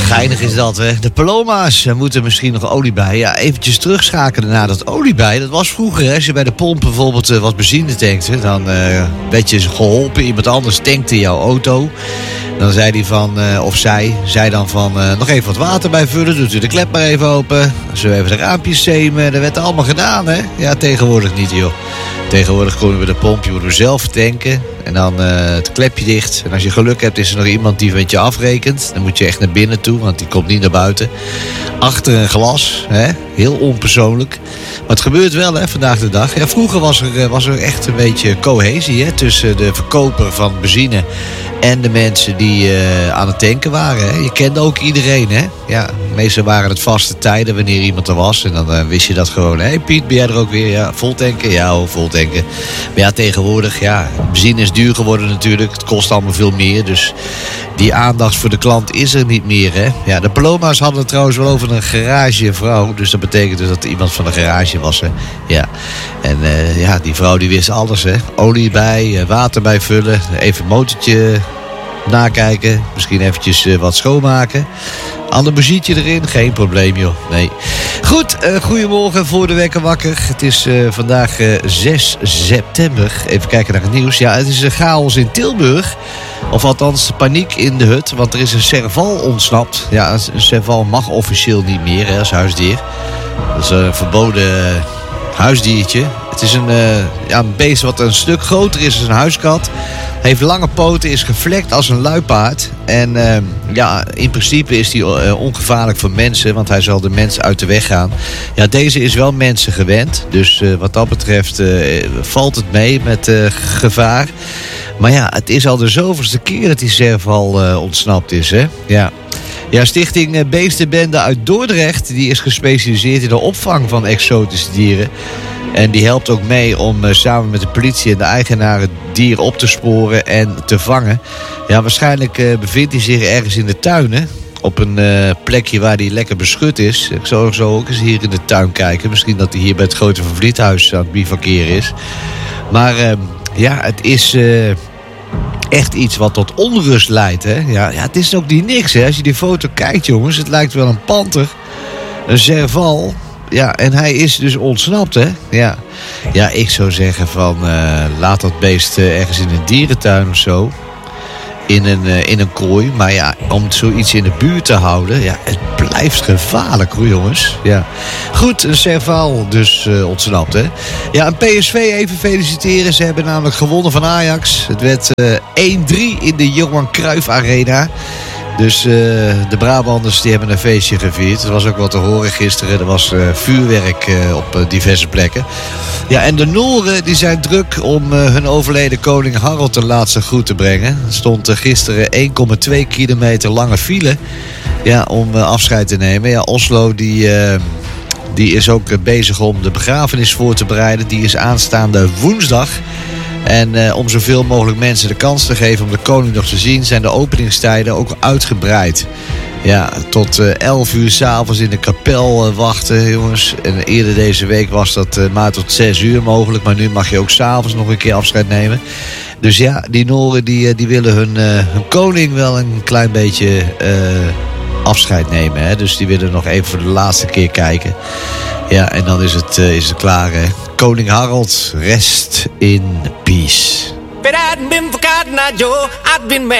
Geinig is dat, hè. De Paloma's, er moet er misschien nog olie bij. Ja, eventjes terugschakelen naar dat olie bij. Dat was vroeger, hè. Als je bij de pomp bijvoorbeeld wat benzine tankte, dan werd je geholpen. Iemand anders tankte jouw auto. Dan zei hij van, of zij zei dan van, nog even wat water bijvullen. Doet u de klep maar even open. Zo even de raampjes zemen. Dat werd allemaal gedaan, hè. Ja, tegenwoordig niet, joh. Tegenwoordig komen we de pomp, je moet hem zelf tanken. En dan het klepje dicht. En als je geluk hebt, is er nog iemand die met je afrekent. Dan moet je echt naar binnen toe, want die komt niet naar buiten. Achter een glas, hè? Heel onpersoonlijk. Maar het gebeurt wel, hè, vandaag de dag. Ja, vroeger was er echt een beetje cohesie, hè, tussen de verkoper van benzine en de mensen die aan het tanken waren. Hè. Je kende ook iedereen, hè. Ja, meestal waren het vaste tijden wanneer iemand er was. En dan wist je dat gewoon. Hé Piet, ben jij er ook weer? Ja, vol tanken? Ja hoor, vol tanken. Maar ja, tegenwoordig, ja, benzine is duur geworden natuurlijk. Het kost allemaal veel meer. Dus die aandacht voor de klant is er niet meer, hè. Ja, de Paloma's hadden het trouwens wel over een garagevrouw. Dus dat betekent dus dat er iemand van de garage was, hè. Ja. En ja, die vrouw die wist alles, hè. Olie bij, water bijvullen, even een motortje nakijken. Misschien eventjes wat schoonmaken. Ander muziekje erin, geen probleem, joh. Nee. Goed, goedemorgen voor de wekker wakker. Het is vandaag 6 september. Even kijken naar het nieuws. Ja, het is een chaos in Tilburg. Of althans paniek in de hut, want er is een serval ontsnapt. Ja, een serval mag officieel niet meer, hè, als huisdier. Dat is een verboden huisdiertje. Het is een beest wat een stuk groter is dan een huiskat. Heeft lange poten, is gevlekt als een luipaard. En ja, in principe is hij ongevaarlijk voor mensen, want hij zal de mensen uit de weg gaan. Ja, deze is wel mensen gewend. Dus wat dat betreft valt het mee met gevaar. Maar ja, het is al de zoveelste keer dat die serval ontsnapt is, hè. Ja. Ja, stichting Beestenbende uit Dordrecht, die is gespecialiseerd in de opvang van exotische dieren. En die helpt ook mee om samen met de politie en de eigenaar het dier op te sporen en te vangen. Ja, waarschijnlijk bevindt hij zich ergens in de tuinen. Op een plekje waar hij lekker beschut is. Ik zal zo ook eens hier in de tuin kijken. Misschien dat hij hier bij het Grote Van Vliethuis aan het bivakeren is. Maar ja, het is echt iets wat tot onrust leidt, hè. Ja, het is ook niet niks, hè. Als je die foto kijkt, jongens, het lijkt wel een panter. Een serval. Ja, en hij is dus ontsnapt, hè. Ja, ik zou zeggen van laat dat beest ergens in een dierentuin of zo. In een kooi. Maar ja, om zoiets in de buurt te houden, ja, het blijft gevaarlijk, hoor, jongens. Ja. Goed, een serval dus ontsnapt, hè. Ja, een PSV even feliciteren. Ze hebben namelijk gewonnen van Ajax. Het werd 1-3 in de Johan Cruijff Arena. Dus de Brabanders die hebben een feestje gevierd. Er was ook wat te horen gisteren. Er was vuurwerk op diverse plekken. Ja, en de Nooren die zijn druk om hun overleden koning Harald ten laatste groet te brengen. Er stond gisteren 1,2 kilometer lange file, ja, om afscheid te nemen. Ja, Oslo die is ook bezig om de begrafenis voor te bereiden. Die is aanstaande woensdag. En om zoveel mogelijk mensen de kans te geven om de koning nog te zien, zijn de openingstijden ook uitgebreid. Ja, tot 11 uur 's avonds in de kapel wachten, jongens. En eerder deze week was dat maar tot 6 uur mogelijk. Maar nu mag je ook 's avonds nog een keer afscheid nemen. Dus ja, die Nooren die willen hun koning wel een klein beetje afscheid nemen, hè? Dus die willen nog even voor de laatste keer kijken. Ja, en dan is het klaar, hè. Koning Harald, rest in peace.